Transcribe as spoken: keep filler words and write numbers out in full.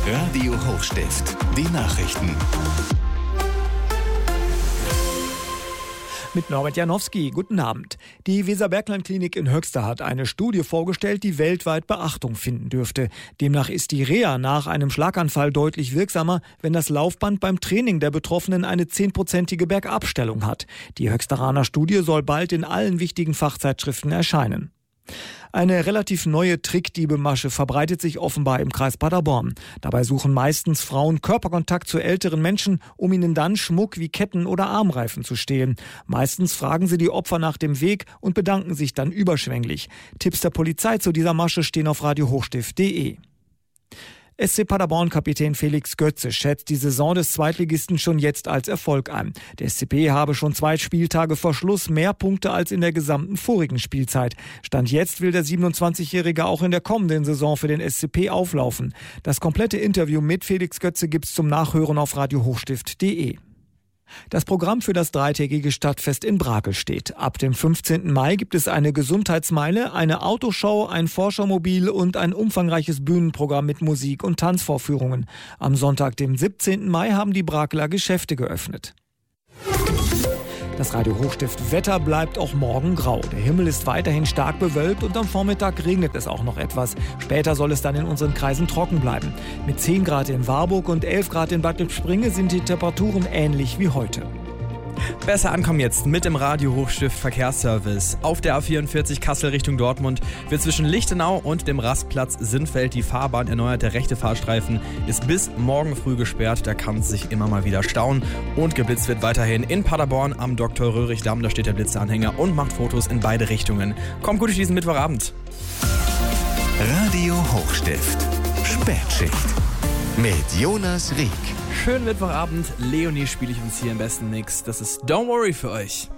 Radio Hochstift, die Nachrichten. Mit Norbert Janowski, guten Abend. Die Weser-Bergland-Klinik in Höxter hat eine Studie vorgestellt, die weltweit Beachtung finden dürfte. Demnach ist die Reha nach einem Schlaganfall deutlich wirksamer, wenn das Laufband beim Training der Betroffenen eine zehnprozentige Bergabstellung hat. Die Höxteraner Studie soll bald in allen wichtigen Fachzeitschriften erscheinen. Eine relativ neue Trickdiebemasche verbreitet sich offenbar im Kreis Paderborn. Dabei suchen meistens Frauen Körperkontakt zu älteren Menschen, um ihnen dann Schmuck wie Ketten oder Armreifen zu stehlen. Meistens fragen sie die Opfer nach dem Weg und bedanken sich dann überschwänglich. Tipps der Polizei zu dieser Masche stehen auf radio hochstift punkt de. S C Paderborn-Kapitän Felix Götze schätzt die Saison des Zweitligisten schon jetzt als Erfolg ein. Der S C P habe schon zwei Spieltage vor Schluss mehr Punkte als in der gesamten vorigen Spielzeit. Stand jetzt will der siebenundzwanzigjährige auch in der kommenden Saison für den S C P auflaufen. Das komplette Interview mit Felix Götze gibt's zum Nachhören auf radio hochstift punkt de. Das Programm für das dreitägige Stadtfest in Brakel steht. Ab dem fünfzehnten Mai gibt es eine Gesundheitsmeile, eine Autoshow, ein Forschermobil und ein umfangreiches Bühnenprogramm mit Musik- und Tanzvorführungen. Am Sonntag, dem siebzehnten Mai, haben die Brakeler Geschäfte geöffnet. Das Radio Hochstift Wetter bleibt auch morgen grau. Der Himmel ist weiterhin stark bewölkt und am Vormittag regnet es auch noch etwas. Später soll es dann in unseren Kreisen trocken bleiben. Mit zehn Grad in Warburg und elf Grad in Bad Lippspringe sind die Temperaturen ähnlich wie heute. Besser ankommen jetzt mit dem Radio Hochstift Verkehrsservice. Auf der A vierundvierzig Kassel Richtung Dortmund wird zwischen Lichtenau und dem Rastplatz Sinnfeld die Fahrbahn erneuert. Der rechte Fahrstreifen ist bis morgen früh gesperrt. Da kann es sich immer mal wieder stauen. Und geblitzt wird weiterhin in Paderborn am Doktor Röhrig-Damm. Da steht der Blitzeanhänger und macht Fotos in beide Richtungen. Kommt gut durch diesen Mittwochabend. Radio Hochstift, Spätschicht mit Jonas Rieck. Schönen Mittwochabend. Leonie spiele ich uns hier im besten Mix. Das ist Don't Worry für euch.